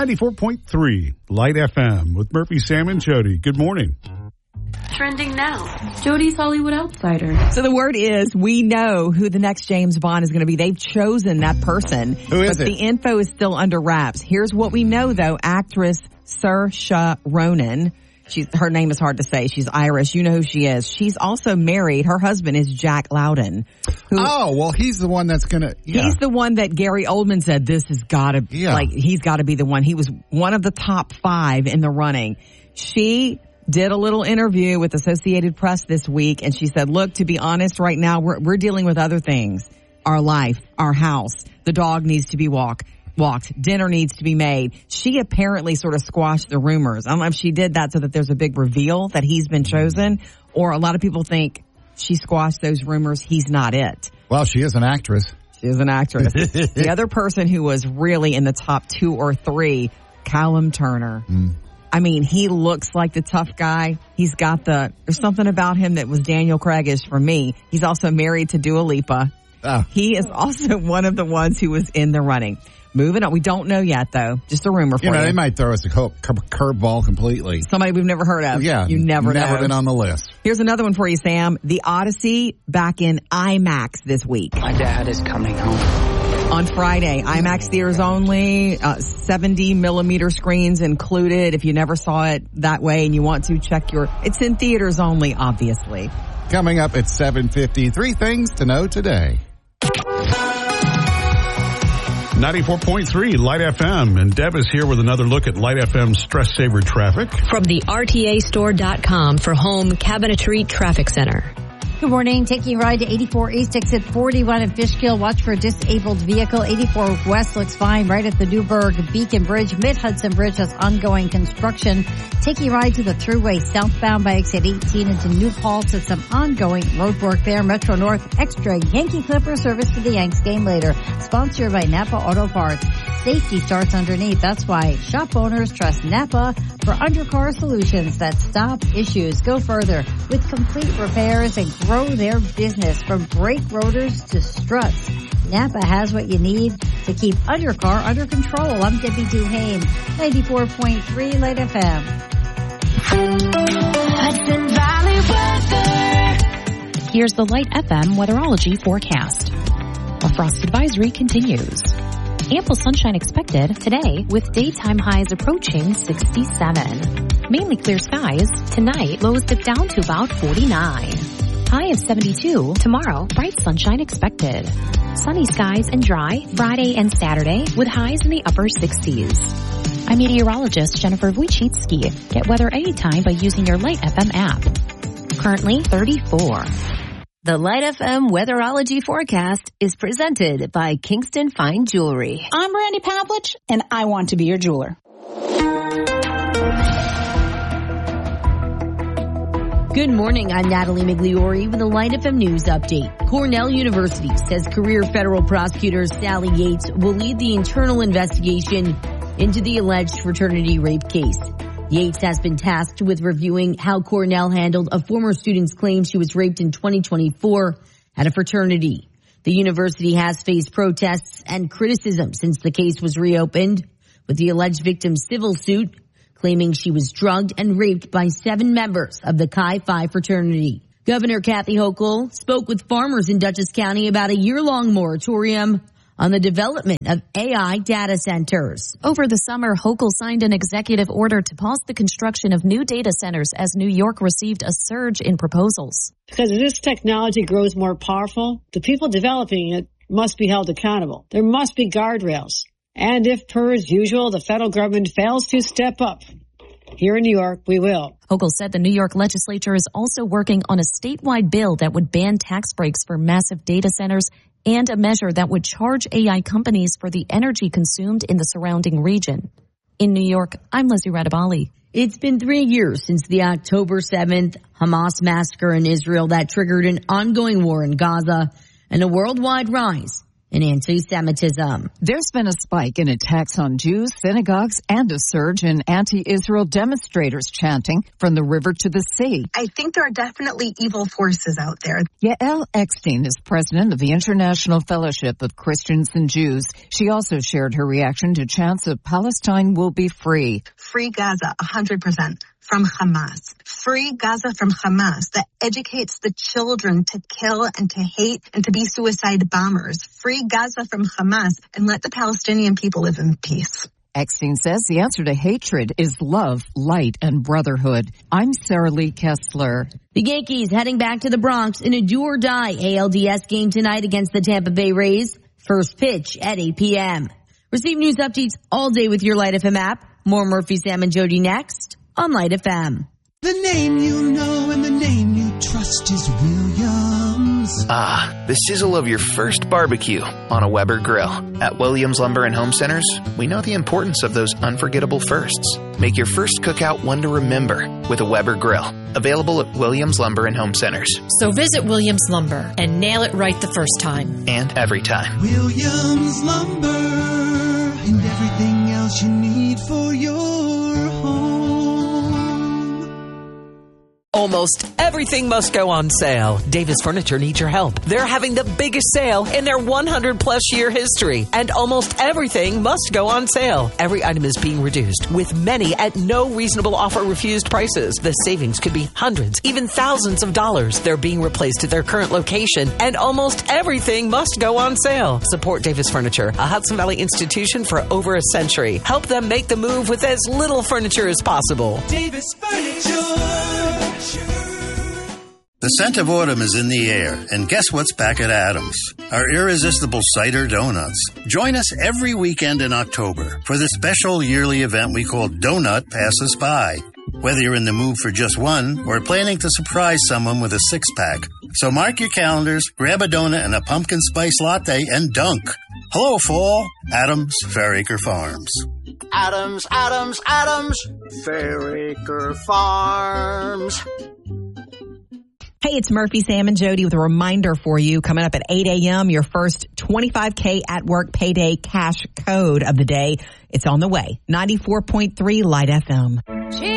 94.3 Light FM with Murphy, Sam, and Jody. Good morning. Trending now, Jody's Hollywood Outsider. So the word is, we know who the next James Bond is going to be. They've chosen that person. Who is it? The info is still under wraps. Here's what we know, though. Actress Saoirse Ronan. Her name is hard to say. She's Irish. You know who she is. She's also married. Her husband is Jack Lowden. He's the one that's gonna. Yeah. He's the one that Gary Oldman said this has got to. Yeah. He's got to be the one. He was one of the top 5 in the running. She did a little interview with Associated Press this week, and she said, "Look, to be honest, right now we're dealing with other things. Our life, our house, the dog needs to be walked. Dinner needs to be made." She apparently sort of squashed the rumors. I don't know if she did that so that there's a big reveal that he's been chosen, or a lot of people think she squashed those rumors. He's not it. Well, she is an actress. She is an actress. The other person who was really in the top 2 or 3, Callum Turner. I mean, he looks like the tough guy. He's got there's something about him that was Daniel Craig-ish for me. He's also married to Dua Lipa. Oh. He is also one of the ones who was in the running. Moving on. We don't know yet, though. Just a rumor for you. They might throw us a curveball completely. Somebody we've never heard of. Yeah. You never know. Never been on the list. Here's another one for you, Sam. The Odyssey back in IMAX this week. My dad is coming home. On Friday, IMAX theaters only, 70 millimeter screens included. If you never saw it that way and you want to check it's in theaters only, obviously. Coming up at 7:50, 3 things to know today. 94.3 Light FM, and Deb is here with another look at Light FM stress saver traffic. From the RTAstore.com for home cabinetry traffic center. Good morning. Taking a ride to 84 East, exit 41 in Fishkill. Watch for a disabled vehicle. 84 West looks fine right at the Newburgh Beacon Bridge. Mid-Hudson Bridge has ongoing construction. Taking a ride to the Thruway southbound by exit 18 into New Paltz. It's some ongoing road work there. Metro North Extra Yankee Clipper service for the Yanks game later. Sponsored by Napa Auto Parts. Safety starts underneath. That's why shop owners trust Napa for undercar solutions that stop issues. Go further with complete repairs and grow their business from brake rotors to struts. Napa has what you need to keep undercar under control. I'm Debbie Duhane, 94.3 Light FM. Hudson Valley weather. Here's the Light FM weatherology forecast. A frost advisory continues. Ample sunshine expected today with daytime highs approaching 67. Mainly clear skies. Tonight, lows dip down to about 49. High of 72. Tomorrow, bright sunshine expected. Sunny skies and dry Friday and Saturday with highs in the upper 60s. I'm meteorologist Jennifer Wojcicki. Get weather anytime by using your Light FM app. Currently 34. The Light FM weatherology forecast is presented by Kingston Fine Jewelry. I'm Randy Pavlich, and I want to be your jeweler. Good morning, I'm Natalie Migliori with a Light FM News update. Cornell University says career federal prosecutor Sally Yates will lead the internal investigation into the alleged fraternity rape case. Yates has been tasked with reviewing how Cornell handled a former student's claim she was raped in 2024 at a fraternity. The university has faced protests and criticism since the case was reopened, with the alleged victim's civil suit claiming she was drugged and raped by 7 members of the Chi Phi fraternity. Governor Kathy Hochul spoke with farmers in Dutchess County about a year-long moratorium on the development of AI data centers. Over the summer, Hochul signed an executive order to pause the construction of new data centers as New York received a surge in proposals. Because as this technology grows more powerful, the people developing it must be held accountable. There must be guardrails. And if, per usual, the federal government fails to step up, here in New York, we will. Hochul said the New York legislature is also working on a statewide bill that would ban tax breaks for massive data centers and a measure that would charge AI companies for the energy consumed in the surrounding region. In New York, I'm Lizzie Radabali. It's been 3 years since the October 7th Hamas massacre in Israel that triggered an ongoing war in Gaza and a worldwide rise and anti-Semitism. There's been a spike in attacks on Jews, synagogues, and a surge in anti-Israel demonstrators chanting from the river to the sea. I think there are definitely evil forces out there. Yael Eckstein is president of the International Fellowship of Christians and Jews. She also shared her reaction to chants of Palestine will be free. Free Gaza, 100%. From Hamas. Free Gaza from Hamas that educates the children to kill and to hate and to be suicide bombers. Free Gaza from Hamas and let the Palestinian people live in peace. Eckstein says the answer to hatred is love, light, and brotherhood. I'm Sarah Lee Kessler. The Yankees heading back to the Bronx in a do-or-die ALDS game tonight against the Tampa Bay Rays. First pitch at 8 p.m. Receive news updates all day with your Light FM app. More Murphy, Sam, and Jody next on Light FM. The name you know and the name you trust is Williams. Ah, the sizzle of your first barbecue on a Weber grill. At Williams Lumber and Home Centers, we know the importance of those unforgettable firsts. Make your first cookout one to remember with a Weber grill. Available at Williams Lumber and Home Centers. So visit Williams Lumber and nail it right the first time. And every time. Williams Lumber and everything else you need for your home. Almost everything must go on sale. Davis Furniture needs your help. They're having the biggest sale in their 100-plus year history, and almost everything must go on sale. Every item is being reduced, with many at no reasonable offer refused prices. The savings could be hundreds, even thousands of dollars. They're being replaced at their current location, and almost everything must go on sale. Support Davis Furniture, a Hudson Valley institution for over a century. Help them make the move with as little furniture as possible. Davis Furniture. The scent of autumn is in the air, and guess what's back at Adams? Our irresistible cider donuts. Join us every weekend in October for the special yearly event we call Donut Passes By. Whether you're in the mood for just one or planning to surprise someone with a six-pack. So mark your calendars, grab a donut and a pumpkin spice latte, and dunk. Hello, fall. Adams Fairacre Farms. Adams, Adams, Adams, Fairacre Farms. Hey, it's Murphy, Sam, and Jody with a reminder for you. Coming up at 8 a.m., your first $25K at work payday cash code of the day. It's on the way. 94.3 Light FM.